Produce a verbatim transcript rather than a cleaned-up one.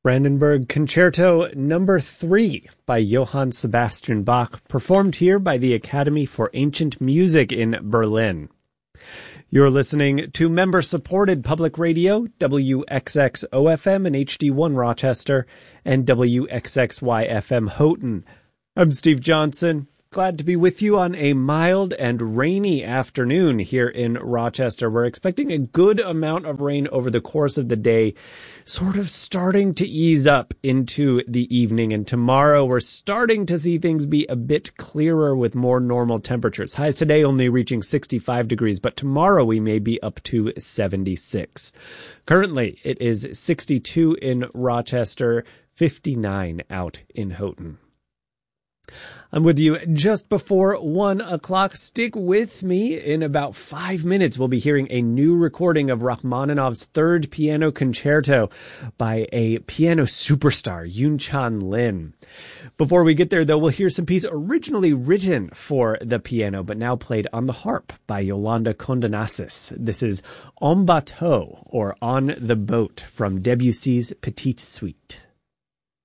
Brandenburg Concerto Number three by Johann Sebastian Bach, performed here by the Academy for Ancient Music in Berlin. You're listening to member-supported public radio, W X X O F M and H D one Rochester, and W X X Y F M Houghton. I'm Steve Johnson. Glad to be with you on a mild and rainy afternoon here in Rochester. We're expecting a good amount of rain over the course of the day, sort of starting to ease up into the evening. And tomorrow we're starting to see things be a bit clearer with more normal temperatures. Highs today only reaching sixty-five degrees, but tomorrow we may be up to seventy-six. Currently it is sixty-two in Rochester, fifty-nine out in Houghton. I'm with you just before one o'clock. Stick with me. In about five minutes, we'll be hearing a new recording of Rachmaninoff's Third Piano Concerto by a piano superstar, Yoon-Chan Lin. Before we get there, though, we'll hear some piece originally written for the piano, but now played on the harp by Yolanda Kondanassis. This is En Bateau, or On the Boat, from Debussy's Petite Suite.